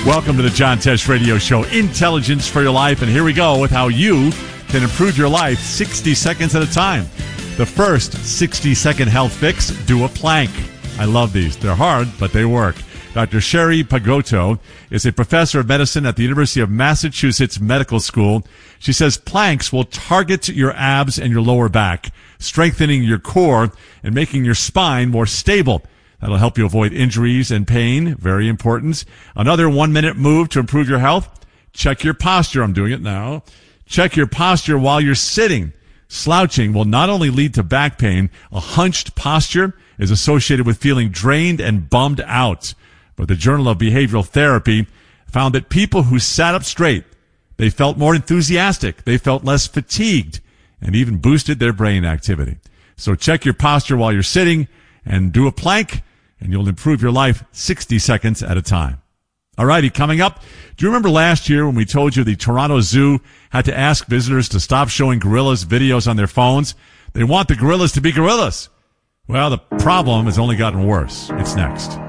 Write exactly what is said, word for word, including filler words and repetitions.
Welcome to the John Tesh Radio Show, Intelligence for Your Life. And here we go with how you can improve your life sixty seconds at a time. The first sixty-second health fix, do a plank. I love these. They're hard, but they work. Doctor Sherry Pagotto is a professor of medicine at the University of Massachusetts Medical School. She says planks will target your abs and your lower back, strengthening your core and making your spine more stable. That'll help you avoid injuries and pain. Very important. Another one-minute move to improve your health. Check your posture. I'm doing it now. Check your posture while you're sitting. Slouching will not only lead to back pain, a hunched posture is associated with feeling drained and bummed out. But the Journal of Behavioral Therapy found that people who sat up straight, they felt more enthusiastic, they felt less fatigued, and even boosted their brain activity. So check your posture while you're sitting and do a plank, and you'll improve your life sixty seconds at a time. All righty, coming up, do you remember last year when we told you the Toronto Zoo had to ask visitors to stop showing gorillas videos on their phones? They want the gorillas to be gorillas. Well, the problem has only gotten worse. It's next.